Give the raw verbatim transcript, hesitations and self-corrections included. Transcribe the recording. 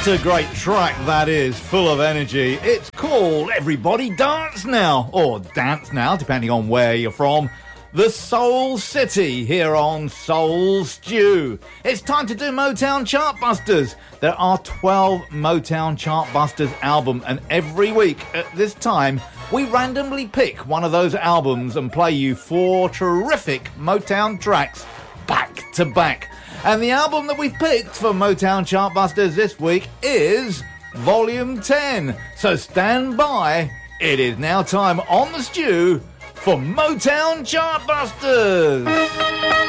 What a great track that is, full of energy. It's called Everybody Dance Now, or Dance Now, depending on where you're from. The Soul City here on Soul Stew. It's time to do Motown Chartbusters. There are twelve Motown Chartbusters albums, and every week at this time, we randomly pick one of those albums and play you four terrific Motown tracks back to back. And the album that we've picked for Motown Chartbusters this week is Volume ten. So stand by. It is now time on the stew for Motown Chartbusters.